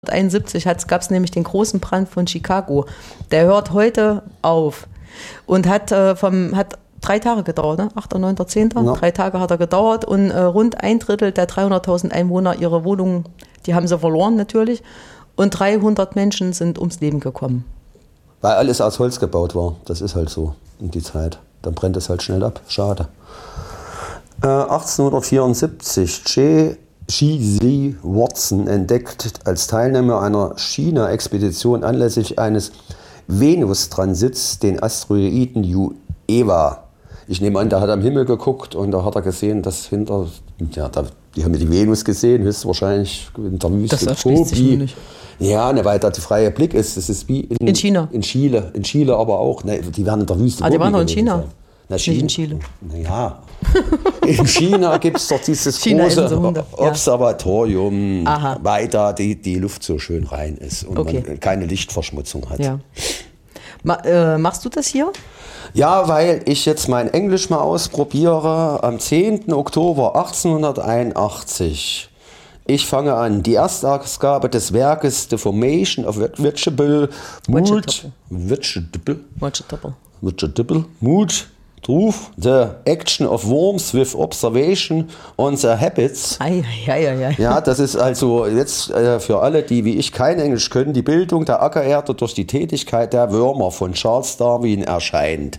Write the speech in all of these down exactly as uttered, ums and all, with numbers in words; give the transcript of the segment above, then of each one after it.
neunzehnhunderteinundsiebzig gab es nämlich den großen Brand von Chicago. Der hört heute auf und hat, äh, vom, hat drei Tage gedauert, ne? achter, neunter, zehnter Ja. Drei Tage hat er gedauert und äh, rund ein Drittel der dreihunderttausend Einwohner ihre Wohnungen, die haben sie verloren natürlich, und dreihundert Menschen sind ums Leben gekommen. Weil alles aus Holz gebaut war, das ist halt so in die Zeit. Dann brennt es halt schnell ab, schade. Äh, achtzehnhundertvierundsiebzig, J. G C Watson entdeckt als Teilnehmer einer China-Expedition anlässlich eines Venus-Transits den Asteroiden Eva. Ich nehme an, der hat am Himmel geguckt und da hat er gesehen, dass hinter, ja, da, die haben ja die Venus gesehen, höchstwahrscheinlich in der Wüste. Das erschließt sich mir nicht. Ja, ne, weil da der freie Blick ist. Das ist wie in, in China. In Chile, in Chile aber auch. Ne, die werden in der Wüste. Ah, die waren doch in China. Na, Nicht in Chile. Naja, in China gibt es doch dieses China große so Observatorium, ja. weil da die, die Luft so schön rein ist und okay. man keine Lichtverschmutzung hat. Ja. Ma, äh, machst du das hier? Ja, weil ich jetzt mein Englisch mal ausprobiere. Am zehnten Oktober achtzehnhunderteinundachtzig. Ich fange an. Die Erstausgabe des Werkes The Formation of Vegetable Mood. Vegetable. Vegetable. Vegetable. Mood. Truth, the action of worms with observation on their habits. Ei, ei, ei, ei. Ja, das ist also jetzt äh, für alle, die wie ich kein Englisch können, die Bildung der Ackererde durch die Tätigkeit der Würmer von Charles Darwin erscheint.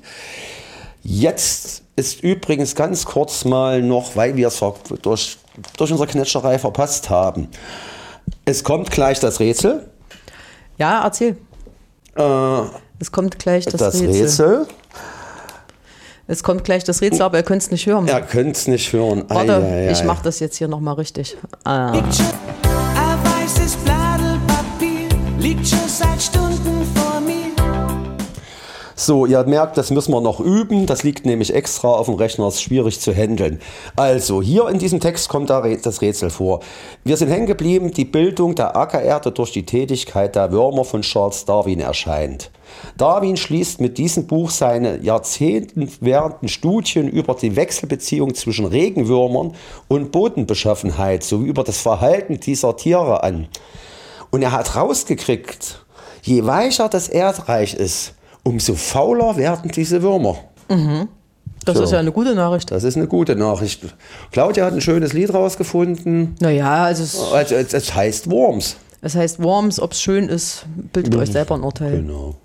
Jetzt ist übrigens ganz kurz mal noch, weil wir es durch, durch unsere Knetscherei verpasst haben. Es kommt gleich das Rätsel. Ja, erzähl. Äh, es kommt gleich das, das Rätsel. Rätsel. Es kommt gleich das Rätsel, aber ihr könnt es nicht hören. Ihr könnt es nicht hören. Warte, ei, ei, ei. ich mache das jetzt hier nochmal richtig. Ah. Ein weißes Blatt Papier liegt schon seit Stunden vor mir. So, ihr merkt, das müssen wir noch üben. Das liegt nämlich extra auf dem Rechner, ist schwierig zu handeln. Also, hier in diesem Text kommt das Rätsel vor. Wir sind hängen geblieben, die Bildung der Ackererde durch die Tätigkeit der Würmer von Charles Darwin erscheint. Darwin schließt mit diesem Buch seine jahrzehntelangen Studien über die Wechselbeziehung zwischen Regenwürmern und Bodenbeschaffenheit sowie über das Verhalten dieser Tiere an. Und er hat rausgekriegt, je weicher das Erdreich ist, umso fauler werden diese Würmer. Mhm. Das so. Ist ja eine gute Nachricht. Das ist eine gute Nachricht. Claudia hat ein schönes Lied rausgefunden. Naja, also es, also es, es heißt Worms. Es heißt Worms, ob es schön ist, bildet Mhm. euch selber ein Urteil. Genau.